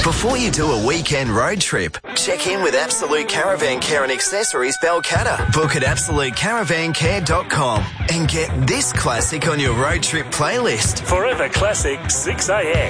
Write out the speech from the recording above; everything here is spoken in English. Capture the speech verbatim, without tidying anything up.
Before you do a weekend road trip, check in with Absolute Caravan Care and Accessories Balcatta. Book at absolute caravan care dot com and get this classic on your road trip playlist. Forever Classic six a m.